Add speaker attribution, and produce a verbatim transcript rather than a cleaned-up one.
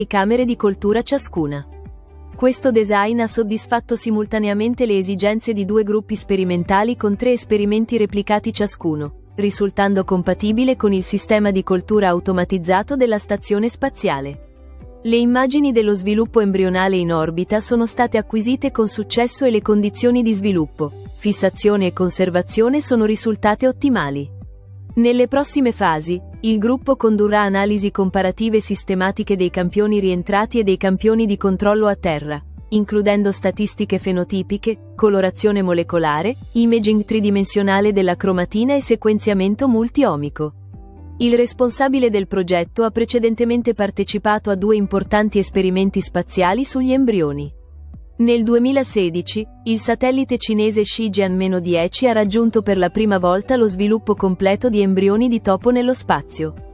Speaker 1: camere di coltura ciascuna. Questo design ha soddisfatto simultaneamente le esigenze di due gruppi sperimentali con tre esperimenti replicati ciascuno, risultando compatibile con il sistema di coltura automatizzato della stazione spaziale. Le immagini dello sviluppo embrionale in orbita sono state acquisite con successo e le condizioni di sviluppo, fissazione e conservazione sono risultate ottimali. Nelle prossime fasi, il gruppo condurrà analisi comparative sistematiche dei campioni rientrati e dei campioni di controllo a terra, includendo statistiche fenotipiche, colorazione molecolare, imaging tridimensionale della cromatina e sequenziamento multiomico. Il responsabile del progetto ha precedentemente partecipato a due importanti esperimenti spaziali sugli embrioni. Nel duemilasedici, il satellite cinese Shijian dieci ha raggiunto per la prima volta lo sviluppo completo di embrioni di topo nello spazio.